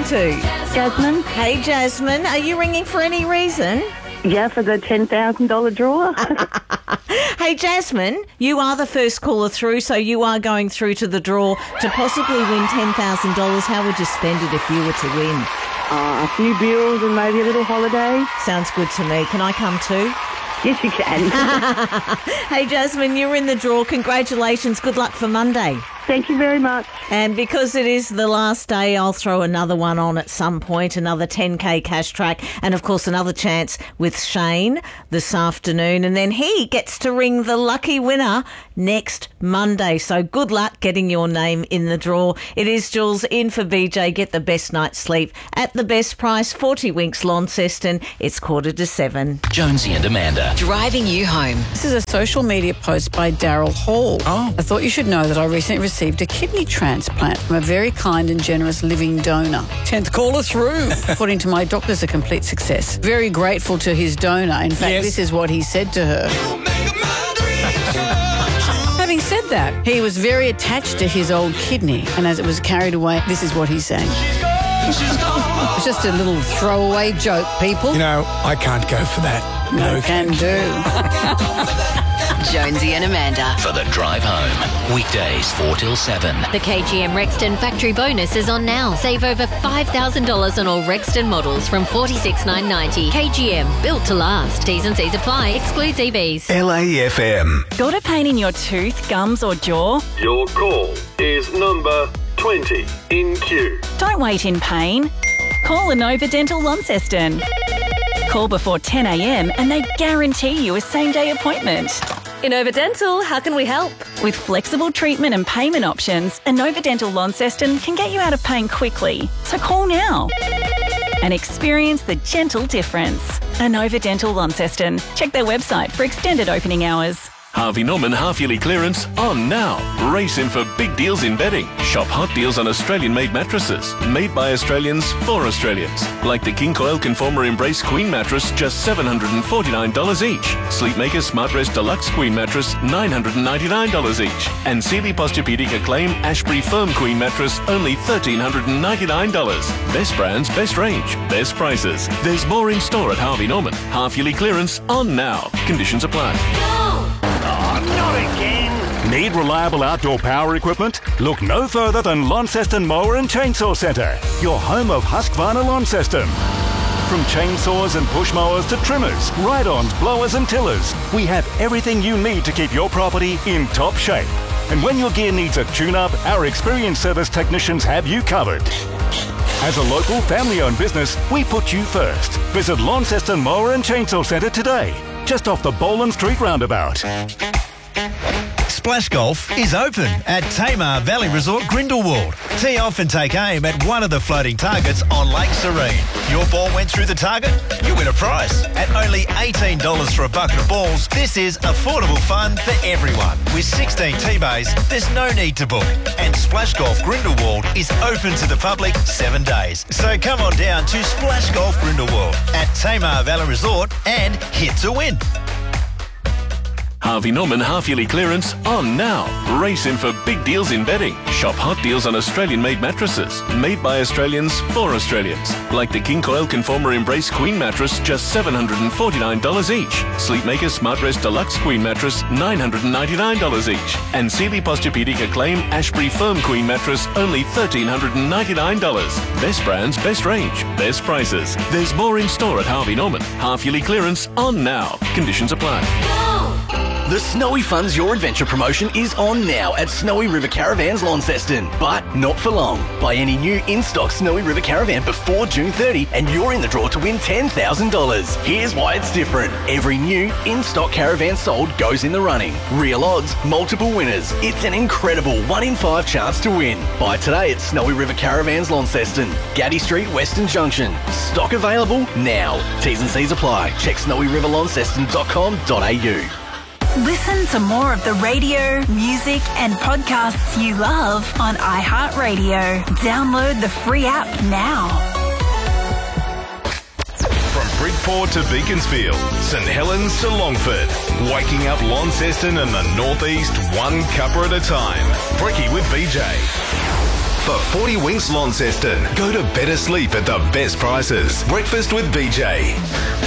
to? Jasmine? Hey, Jasmine. Are you ringing for any reason? Yeah, for the $10,000 draw. Hey, Jasmine, you are the first caller through, so you are going through to the draw to possibly win $10,000. How would you spend it if you were to win? A few bills and maybe a little holiday. Sounds good to me. Can I come too? Yes, you can. Hey, Jasmine, you're in the draw. Congratulations. Good luck for Monday. Thank you very much. And because it is the last day, I'll throw another one on at some point, another 10K cash track, and of course another chance with Shane this afternoon. And then he gets to ring the lucky winner next Monday. So good luck getting your name in the draw. It is Jules in for BJ. Get the best night's sleep at the best price. 40 Winks Launceston. It's 6:45. Jonesy and Amanda. Driving you home. This is a social media post by Daryl Hall. Oh. I thought you should know that I recently received a kidney transplant from a very kind and generous living donor. 10th caller through. According to my doctors, a complete success. Very grateful to his donor. In fact, This is what he said to her. Having said that, he was very attached to his old kidney, and as it was carried away, this is what he sang. It's just a little throwaway joke, people. You know, I can't go for that. No can do. Jonesy and Amanda. For the drive home. Weekdays 4 till 7. The KGM Rexton factory bonus is on now. Save over $5,000 on all Rexton models from $46,990. KGM, built to last. T's and C's apply. Excludes EVs. LAFM. Got a pain in your tooth, gums or jaw? Your call is number 20 in queue. Don't wait in pain. Call Inova Dental Launceston. Call before 10 a.m. and they guarantee you a same-day appointment. Inova Dental, how can we help? With flexible treatment and payment options, Inova Dental Launceston can get you out of pain quickly. So call now and experience the gentle difference. Inova Dental Launceston. Check their website for extended opening hours. Harvey Norman half-yearly clearance on now. Race in for big deals in bedding. Shop hot deals on Australian-made mattresses. Made by Australians for Australians. Like the King Coil Conformer Embrace Queen mattress, just $749 each. Sleepmaker Smartrest Deluxe Queen mattress, $999 each. And Sealy Posturepedic Acclaim Ashbury Firm Queen mattress, only $1,399. Best brands, best range, best prices. There's more in store at Harvey Norman. Half-yearly clearance on now. Conditions apply. Not again. Need reliable outdoor power equipment? Look no further than Launceston Mower and Chainsaw Centre, your home of Husqvarna Launceston. From chainsaws and push mowers to trimmers, ride-ons, blowers and tillers, we have everything you need to keep your property in top shape. And when your gear needs a tune-up, our experienced service technicians have you covered. As a local family-owned business, we put you first. Visit Launceston Mower and Chainsaw Centre today, just off the Boland Street roundabout. Splash Golf is open at Tamar Valley Resort Grindelwald. Tee off and take aim at one of the floating targets on Lake Serene. Your ball went through the target, you win a prize. At only $18 for a bucket of balls, this is affordable fun for everyone. With 16 tee bays, there's no need to book. And Splash Golf Grindelwald is open to the public 7 days. So come on down to Splash Golf Grindelwald at Tamar Valley Resort and hit to win. Harvey Norman half-yearly clearance on now. Race in for big deals in bedding. Shop hot deals on Australian-made mattresses. Made by Australians for Australians. Like the King Coil Conformer Embrace Queen mattress, just $749 each. Sleepmaker Smartrest Deluxe Queen mattress, $999 each. And Sealy Posturepedic Acclaim Ashbury Firm Queen mattress, only $1,399. Best brands, best range, best prices. There's more in store at Harvey Norman. Half-yearly clearance on now. Conditions apply. The Snowy Funds Your Adventure promotion is on now at Snowy River Caravans Launceston, but not for long. Buy any new in-stock Snowy River Caravan before June 30 and you're in the draw to win $10,000. Here's why it's different. Every new in-stock caravan sold goes in the running. Real odds, multiple winners. It's an incredible 1 in 5 chance to win. Buy today at Snowy River Caravans Launceston, Gaddy Street, Western Junction. Stock available now. T's and C's apply. Check snowyriverlaunceston.com.au. Listen to more of the radio, music and podcasts you love on iHeartRadio. Download the free app now. From Bridport to Beaconsfield, St Helens to Longford, waking up Launceston and the Northeast one cuppa at a time. Bricky with BJ. for 40 Winks Launceston. Go to better sleep at the best prices. Breakfast with BJ.